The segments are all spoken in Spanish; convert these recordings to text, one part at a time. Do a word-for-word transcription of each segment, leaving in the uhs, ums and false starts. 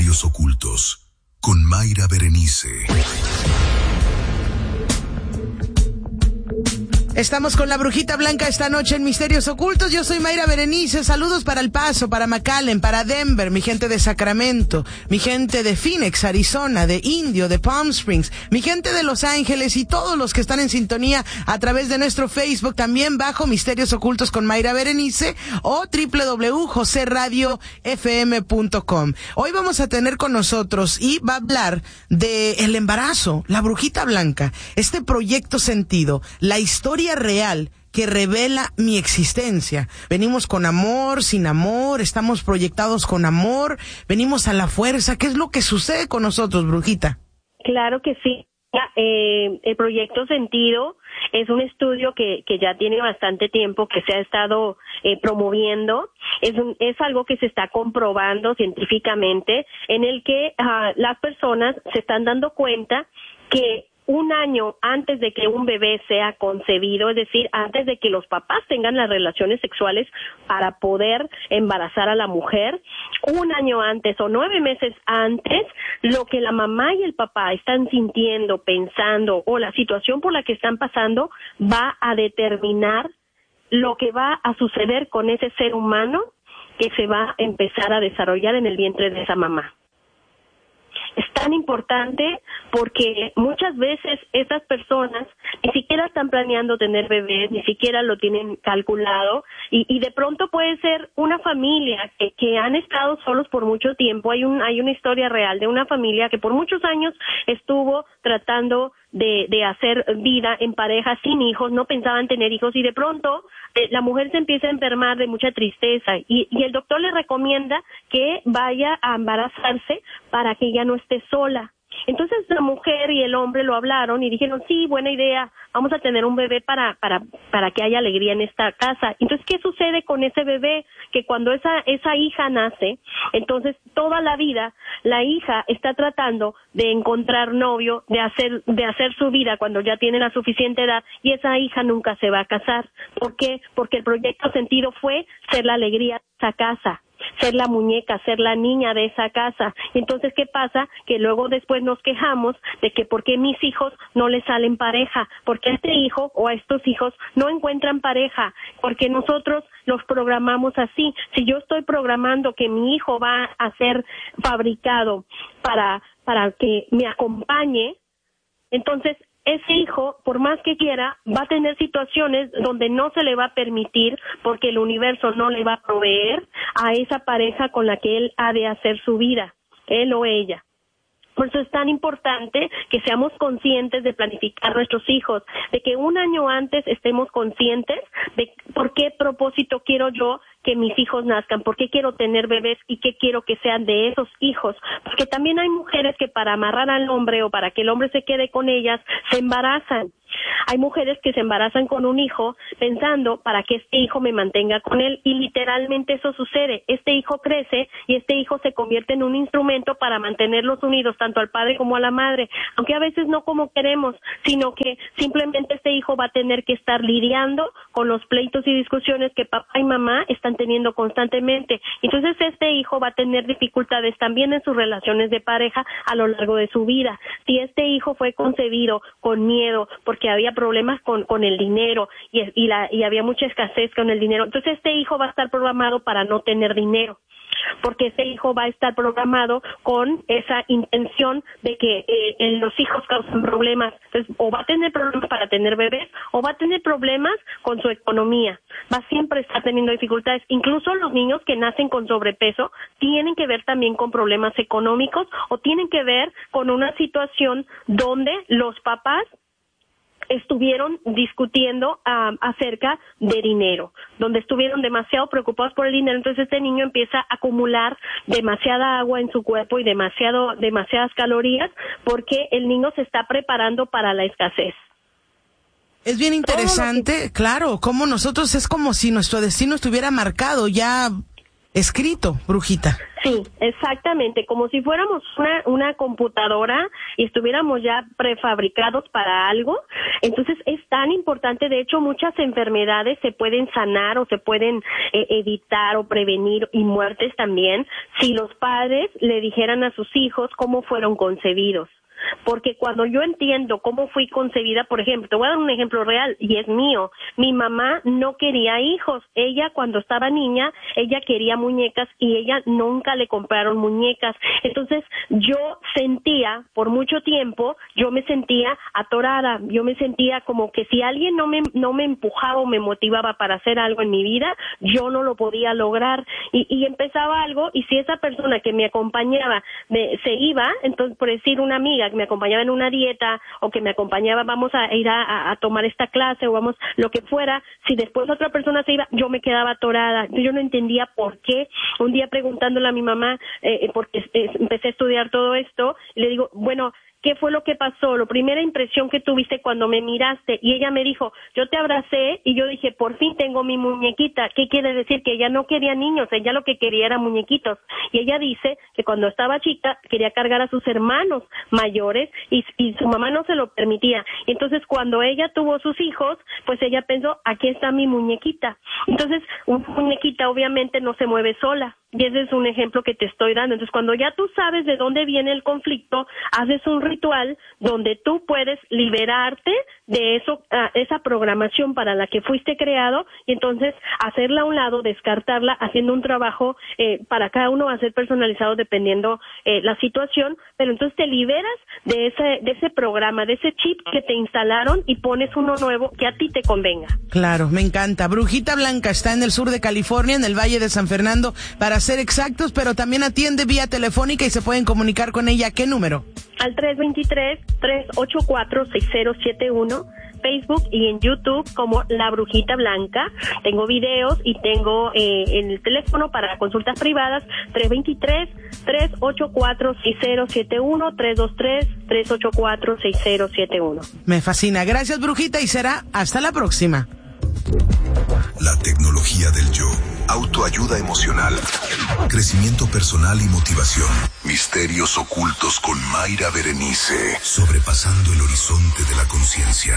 Misterios Ocultos, con Mayra Berenice. Estamos con la Brujita Blanca esta noche en Misterios Ocultos. Yo soy Mayra Berenice. Saludos para El Paso, para McAllen, para Denver, mi gente de Sacramento, mi gente de Phoenix, Arizona, de Indio, de Palm Springs, mi gente de Los Ángeles y todos los que están en sintonía a través de nuestro Facebook, también bajo Misterios Ocultos con Mayra Berenice o doble u doble u doble u punto jose radio f m punto com. Hoy vamos a tener con nosotros y va a hablar de el embarazo, la Brujita Blanca, este proyecto sentido, la historia real que revela mi existencia. Venimos con amor, sin amor, estamos proyectados con amor, venimos a la fuerza. ¿Qué es lo que sucede con nosotros, Brujita? Claro que sí. Eh, el proyecto Sentido es un estudio que, que ya tiene bastante tiempo que se ha estado eh, promoviendo. Es, un, es algo que se está comprobando científicamente, en el que uh, las personas se están dando cuenta que un año antes de que un bebé sea concebido, es decir, antes de que los papás tengan las relaciones sexuales para poder embarazar a la mujer, un año antes o nueve meses antes, lo que la mamá y el papá están sintiendo, pensando o la situación por la que están pasando va a determinar lo que va a suceder con ese ser humano que se va a empezar a desarrollar en el vientre de esa mamá. Es tan importante porque muchas veces esas personas ni siquiera están planeando tener bebés, ni siquiera lo tienen calculado y, y de pronto puede ser una familia que, que han estado solos por mucho tiempo. Hay un hay una historia real de una familia que por muchos años estuvo tratando de, de hacer vida en pareja sin hijos, no pensaban tener hijos y de pronto eh, la mujer se empieza a enfermar de mucha tristeza y, y el doctor le recomienda que vaya a embarazarse para que ella no esté sola. Entonces la mujer y el hombre lo hablaron y dijeron, sí, buena idea, vamos a tener un bebé para para para que haya alegría en esta casa. Entonces, ¿qué sucede con ese bebé? Que cuando esa esa hija nace, entonces toda la vida la hija está tratando de encontrar novio, de hacer de hacer su vida cuando ya tiene la suficiente edad y esa hija nunca se va a casar. ¿Por qué? Porque el proyecto Sentido fue ser la alegría de esa casa, ser la muñeca, ser la niña de esa casa. Entonces, ¿qué pasa? Que luego después nos quejamos de que por qué mis hijos no les salen pareja, porque a este hijo o a estos hijos no encuentran pareja, porque nosotros los programamos así. Si yo estoy programando que mi hijo va a ser fabricado para, para que me acompañe, entonces ese hijo, por más que quiera, va a tener situaciones donde no se le va a permitir, porque el universo no le va a proveer a esa pareja con la que él ha de hacer su vida, él o ella. Por eso es tan importante que seamos conscientes de planificar nuestros hijos, de que un año antes estemos conscientes de por qué propósito quiero yo que mis hijos nazcan, por qué quiero tener bebés y qué quiero que sean de esos hijos. Porque también hay mujeres que para amarrar al hombre o para que el hombre se quede con ellas, se embarazan. Hay mujeres que se embarazan con un hijo pensando para que este hijo me mantenga con él y literalmente eso sucede. Este hijo crece y este hijo se convierte en un instrumento para mantenerlos unidos tanto al padre como a la madre, aunque a veces no como queremos, sino que simplemente este hijo va a tener que estar lidiando con los pleitos y discusiones que papá y mamá están teniendo constantemente. Entonces este hijo va a tener dificultades también en sus relaciones de pareja a lo largo de su vida. Si este hijo fue concebido con miedo, porque había problemas con, con el dinero y, y, la, y había mucha escasez con el dinero, entonces este hijo va a estar programado para no tener dinero, porque ese hijo va a estar programado con esa intención de que eh, los hijos causan problemas. Entonces, o va a tener problemas para tener bebés, o va a tener problemas con su economía. Va a siempre estar teniendo dificultades. Incluso los niños que nacen con sobrepeso tienen que ver también con problemas económicos o tienen que ver con una situación donde los papás estuvieron discutiendo um, acerca de dinero, donde estuvieron demasiado preocupados por el dinero. Entonces este niño empieza a acumular demasiada agua en su cuerpo y demasiado demasiadas calorías porque el niño se está preparando para la escasez. Es bien interesante, que... claro, como nosotros es como si nuestro destino estuviera marcado ya escrito, Brujita. Sí, exactamente, como si fuéramos una, una computadora y estuviéramos ya prefabricados para algo. Entonces es tan importante, de hecho muchas enfermedades se pueden sanar o se pueden eh, evitar o prevenir, y muertes también, si los padres le dijeran a sus hijos cómo fueron concebidos. Porque cuando yo entiendo cómo fui concebida, por ejemplo, te voy a dar un ejemplo real y es mío. Mi mamá no quería hijos. Ella, cuando estaba niña, ella quería muñecas y ella nunca le compraron muñecas. Entonces, yo sentía, por mucho tiempo, yo me sentía atorada. Yo me sentía como que si alguien no me, no me empujaba o me motivaba para hacer algo en mi vida, yo no lo podía lograr. Y, y empezaba algo, y si esa persona que me acompañaba me, se iba, entonces, por decir, una amiga que me acompañaba en una dieta o que me acompañaba, vamos a ir a, a, a tomar esta clase o vamos, lo que fuera, si después otra persona se iba, yo me quedaba atorada. Yo no entendía por qué. Un día preguntándole a mi mamá, eh, porque eh, empecé a estudiar todo esto, y le digo, bueno, ¿qué fue lo que pasó? La primera impresión que tuviste cuando me miraste. Y ella me dijo, yo te abracé y yo dije, por fin tengo mi muñequita. ¿Qué quiere decir? Que ella no quería niños, ella lo que quería era muñequitos. Y ella dice que cuando estaba chica quería cargar a sus hermanos mayores y, y su mamá no se lo permitía. Y entonces cuando ella tuvo sus hijos, pues ella pensó, aquí está mi muñequita. Entonces, una muñequita obviamente no se mueve sola. Y ese es un ejemplo que te estoy dando. Entonces, cuando ya tú sabes de dónde viene el conflicto, haces un ritual donde tú puedes liberarte de eso, uh, esa programación para la que fuiste creado, y entonces hacerla a un lado, descartarla, haciendo un trabajo eh, para cada uno va a ser personalizado dependiendo eh, la situación, pero entonces te liberas de ese, de ese programa, de ese chip que te instalaron, y pones uno nuevo que a ti te convenga. Claro, me encanta. Brujita Blanca está en el sur de California, en el Valle de San Fernando, para ser exactos, pero también atiende vía telefónica y se pueden comunicar con ella. ¿Qué número? Al tres dos tres, tres ocho cuatro, seis cero siete uno, Facebook y en YouTube como La Brujita Blanca. Tengo videos y tengo eh, en el teléfono para consultas privadas tres dos tres, tres ocho cuatro, seis cero siete uno, tres dos tres, tres ocho cuatro, seis cero siete uno. Me fascina. Gracias, Brujita, y será hasta la próxima. La tecnología del yo, autoayuda emocional, crecimiento personal y motivación. Misterios ocultos con Mayra Berenice, sobrepasando el horizonte de la conciencia.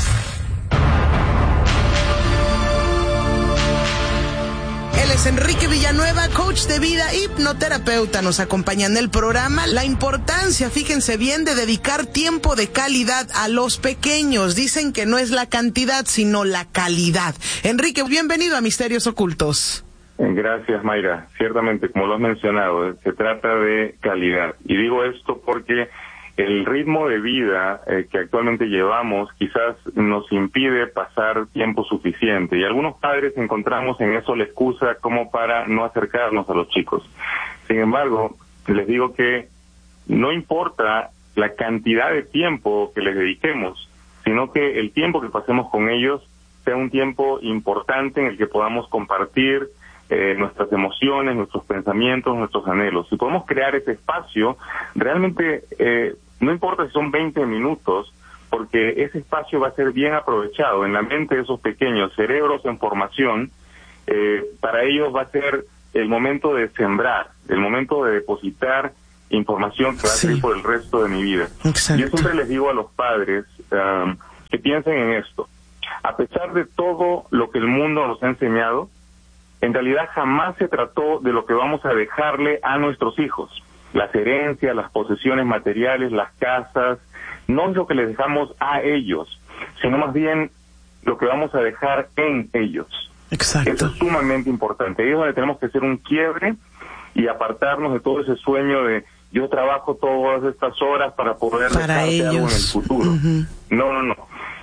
Él es Enrique Villanueva, coach de vida, hipnoterapeuta. Nos acompaña en el programa. La importancia, fíjense bien, de dedicar tiempo de calidad a los pequeños. Dicen que no es la cantidad, sino la calidad. Enrique, bienvenido a Misterios Ocultos. Gracias, Mayra. Ciertamente, como lo has mencionado, se trata de calidad. Y digo esto porque el ritmo de vida eh, que actualmente llevamos quizás nos impide pasar tiempo suficiente, y algunos padres encontramos en eso la excusa como para no acercarnos a los chicos. Sin embargo, les digo que no importa la cantidad de tiempo que les dediquemos, sino que el tiempo que pasemos con ellos sea un tiempo importante en el que podamos compartir Eh, nuestras emociones, nuestros pensamientos, nuestros anhelos. Si podemos crear ese espacio, realmente eh, no importa si son veinte minutos, porque ese espacio va a ser bien aprovechado en la mente de esos pequeños cerebros en formación. Eh, para ellos va a ser el momento de sembrar, el momento de depositar información que va a servir por el resto de mi vida. Exacto. Yo siempre les digo a los padres um, que piensen en esto. A pesar de todo lo que el mundo nos ha enseñado, en realidad jamás se trató de lo que vamos a dejarle a nuestros hijos. Las herencias, las posesiones materiales, las casas, no es lo que les dejamos a ellos, sino más bien lo que vamos a dejar en ellos. Exacto. Eso es sumamente importante. Ahí es donde tenemos que hacer un quiebre y apartarnos de todo ese sueño de yo trabajo todas estas horas para poder para dejarte ellos. algo en el futuro. Uh-huh. No, no, no.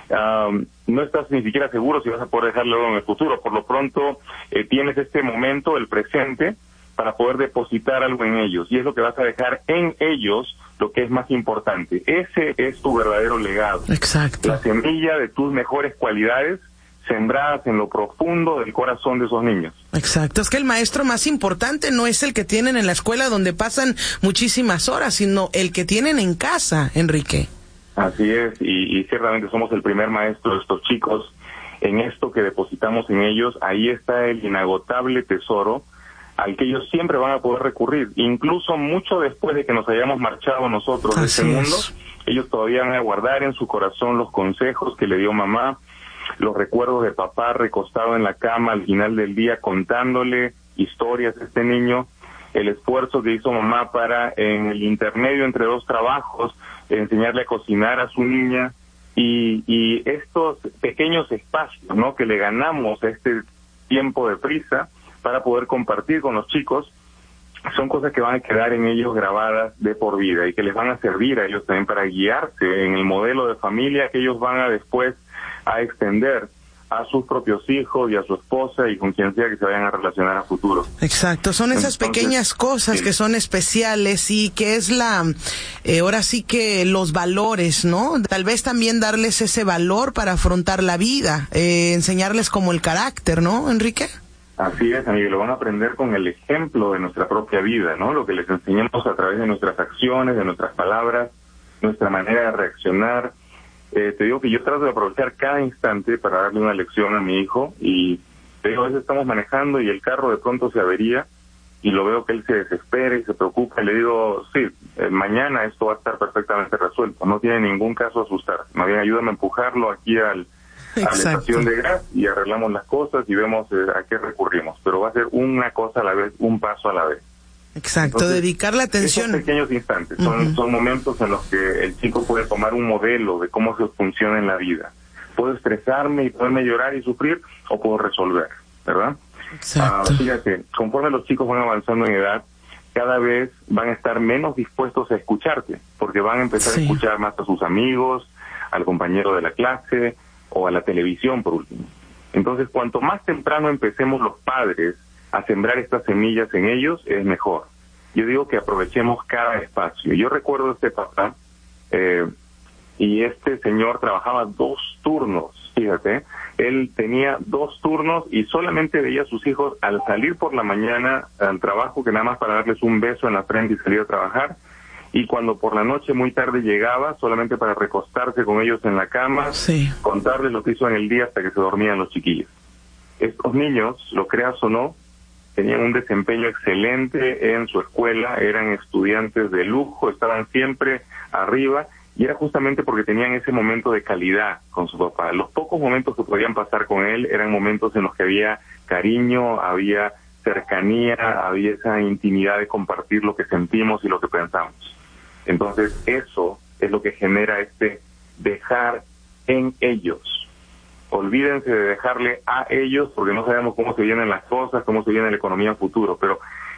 Um, no estás ni siquiera seguro si vas a poder dejarle algo en el futuro. Por lo pronto, eh, tienes este momento, el presente, para poder depositar algo en ellos. Y es lo que vas a dejar en ellos, lo que es más importante. Ese es tu verdadero legado. Exacto. La semilla de tus mejores cualidades sembradas en lo profundo del corazón de esos niños. Exacto, es que el maestro más importante no es el que tienen en la escuela donde pasan muchísimas horas, sino el que tienen en casa, Enrique. Así es, y, y ciertamente somos el primer maestro de estos chicos. En esto que depositamos en ellos, ahí está el inagotable tesoro al que ellos siempre van a poder recurrir, incluso mucho después de que nos hayamos marchado nosotros de este mundo. Ellos todavía van a guardar en su corazón los consejos que le dio mamá, los recuerdos de papá recostado en la cama al final del día contándole historias a este niño, el esfuerzo que hizo mamá para, en el intermedio entre dos trabajos, enseñarle a cocinar a su niña, y, y estos pequeños espacios, ¿no?, que le ganamos a este tiempo de prisa para poder compartir con los chicos, son cosas que van a quedar en ellos grabadas de por vida y que les van a servir a ellos también para guiarse en el modelo de familia que ellos van a después a extender a sus propios hijos y a su esposa y con quien sea que se vayan a relacionar a futuro. Exacto, son esas Entonces, pequeñas cosas sí. que son especiales y que es la, eh, ahora sí que los valores, ¿no? Tal vez también darles ese valor para afrontar la vida, eh, enseñarles como el carácter, ¿no, Enrique? Así es, amigo, lo van a aprender con el ejemplo de nuestra propia vida, ¿no? Lo que les enseñamos a través de nuestras acciones, de nuestras palabras, nuestra manera de reaccionar. Eh, te digo que yo trato de aprovechar cada instante para darle una lección a mi hijo y te digo, a veces estamos manejando y el carro de pronto se avería y lo veo que él se desespera y se preocupa y le digo, sí, eh, mañana esto va a estar perfectamente resuelto, no tiene ningún caso asustar, más bien ayúdame a empujarlo aquí al, a la estación de gas y arreglamos las cosas y vemos eh, a qué recurrimos, pero va a ser una cosa a la vez, un paso a la vez. Exacto, entonces, dedicar la atención. Esos pequeños instantes son, uh-huh. son momentos en los que el chico puede tomar un modelo de cómo se funciona en la vida. Puedo estresarme y poderme llorar y sufrir o puedo resolver, ¿verdad? Exacto. Uh, fíjate, conforme los chicos van avanzando en edad, cada vez van a estar menos dispuestos a escucharte, porque van a empezar sí. a escuchar más a sus amigos, al compañero de la clase o a la televisión, por último. Entonces, cuanto más temprano empecemos los padres a sembrar estas semillas en ellos, es mejor. Yo digo que aprovechemos cada espacio. Yo recuerdo a este papá, eh, y este señor trabajaba dos turnos, fíjate, él tenía dos turnos y solamente veía a sus hijos al salir por la mañana al trabajo, que nada más para darles un beso en la frente y salir a trabajar, y cuando por la noche muy tarde llegaba, solamente para recostarse con ellos en la cama, sí. contarles lo que hizo en el día hasta que se dormían los chiquillos. Estos niños, lo creas o no, tenían un desempeño excelente en su escuela, eran estudiantes de lujo, estaban siempre arriba, y era justamente porque tenían ese momento de calidad con su papá. Los pocos momentos que podían pasar con él eran momentos en los que había cariño, había cercanía, había esa intimidad de compartir lo que sentimos y lo que pensamos. Entonces eso es lo que genera este dejar en ellos. Olvídense de dejarle a ellos, porque no sabemos cómo se vienen las cosas, cómo se viene la economía en futuro, pero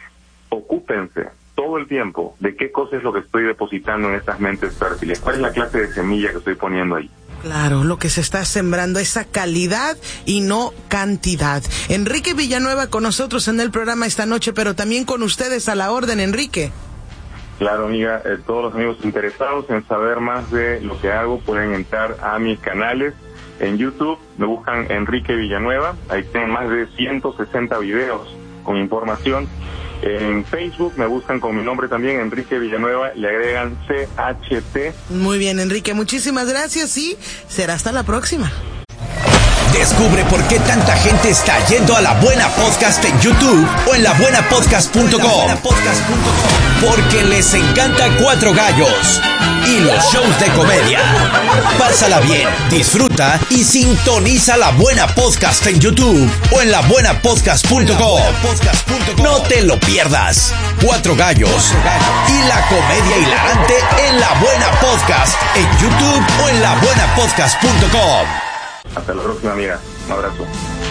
ocúpense todo el tiempo de qué cosa es lo que estoy depositando en estas mentes fértiles, cuál es la clase de semilla que estoy poniendo ahí. Claro, lo que se está sembrando, esa calidad y no cantidad. Enrique Villanueva con nosotros en el programa esta noche, pero también con ustedes a la orden, Enrique. Claro, amiga, eh, todos los amigos interesados en saber más de lo que hago pueden entrar a mis canales. En YouTube me buscan Enrique Villanueva, ahí tienen más de ciento sesenta videos con información. En Facebook me buscan con mi nombre también, Enrique Villanueva, le agregan C H T. Muy bien, Enrique, muchísimas gracias y será hasta la próxima. Descubre por qué tanta gente está yendo a La Buena Podcast en YouTube o en la buena podcast punto com. Porque les encanta Cuatro Gallos y los shows de comedia. Pásala bien, disfruta y sintoniza La Buena Podcast en YouTube o en la buena podcast punto com. No te lo pierdas. Cuatro Gallos y la comedia hilarante en La Buena Podcast en YouTube o en la buena podcast punto com. Hasta la próxima, amiga. Un abrazo.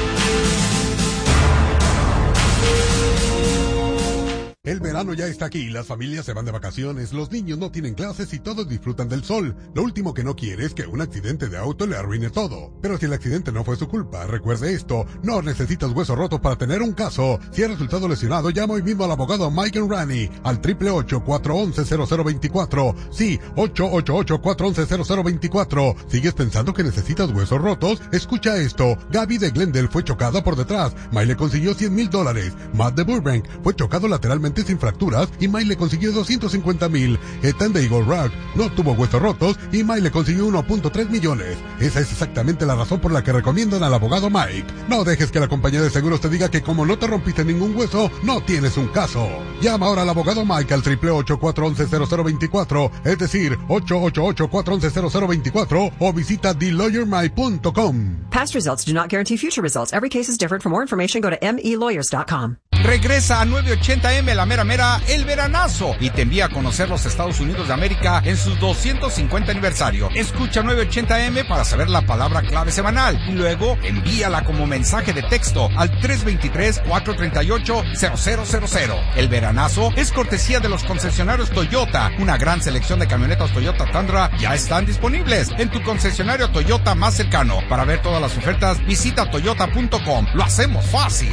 El verano ya está aquí, las familias se van de vacaciones, los niños no tienen clases y todos disfrutan del sol. Lo último que no quiere es que un accidente de auto le arruine todo. Pero si el accidente no fue su culpa, recuerde esto, no necesitas huesos rotos para tener un caso. Si has resultado lesionado, llama hoy mismo al abogado Mike Enrani al triple ocho, cuatro once, cero cero veinticuatro. Sí, ocho ocho ocho, cuatro once, cero cero veinticuatro. ¿Sigues pensando que necesitas huesos rotos? Escucha esto, Gaby de Glendale fue chocada por detrás. Mike le consiguió cien mil dólares. Matt de Burbank fue chocado lateralmente permanente sin fracturas y Mike le consiguió doscientos cincuenta mil. Ethan de Eagle Rock no tuvo huesos rotos y Mike le consiguió uno punto tres millones. Esa es exactamente la razón por la que recomiendan al abogado Mike. No dejes que la compañía de seguros te diga que como no te rompiste ningún hueso, no tienes un caso. Llama ahora al abogado Mike al triple ocho, cuatro once, cero cero veinticuatro, es decir, ocho ocho ocho, cuatro once, cero cero veinticuatro, o visita the lawyer mike punto com. Past results do not guarantee future results. Every case is different. For more information, go to m e lawyers dot com. Regresa a nueve ochenta eme la mera mera el veranazo y te envía a conocer los Estados Unidos de América en sus doscientos cincuenta aniversario. Escucha nueve ochenta eme para saber la palabra clave semanal y luego envíala como mensaje de texto al tres dos tres, cuatro tres ocho, cero cero cero cero. El veranazo es cortesía de los concesionarios Toyota. Una gran selección de camionetas Toyota Tundra ya están disponibles en tu concesionario Toyota más cercano. Para ver todas las ofertas, visita toyota punto com. Lo hacemos fácil.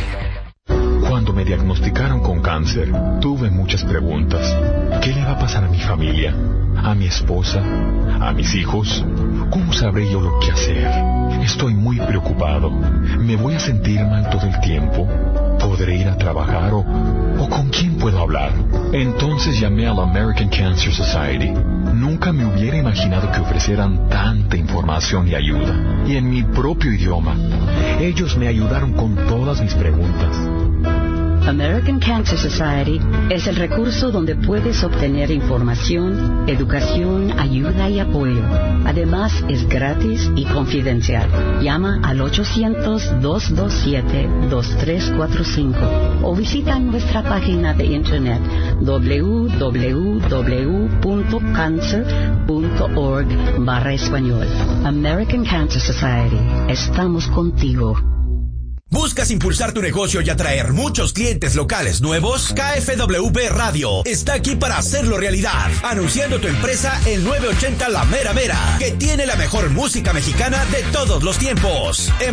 Cuando me diagnosticaron con cáncer, tuve muchas preguntas. ¿Qué le va a pasar a mi familia? ¿A mi esposa? ¿A mis hijos? ¿Cómo sabré yo lo que hacer? Estoy muy preocupado. ¿Me voy a sentir mal todo el tiempo? ¿Podré ir a trabajar o, o con quién puedo hablar? Entonces llamé a la American Cancer Society. Nunca me hubiera imaginado que ofrecieran tanta información y ayuda. Y en mi propio idioma. Ellos me ayudaron con todas mis preguntas. American Cancer Society es el recurso donde puedes obtener información, educación, ayuda y apoyo. Además, es gratis y confidencial. Llama al ochocientos, dos dos siete, dos tres cuatro cinco o visita nuestra página de internet w w w punto cancer punto org barra español. American Cancer Society. Estamos contigo. ¿Buscas impulsar tu negocio y atraer muchos clientes locales nuevos? K F W B Radio está aquí para hacerlo realidad, anunciando tu empresa en nueve ochenta La Mera Mera, que tiene la mejor música mexicana de todos los tiempos.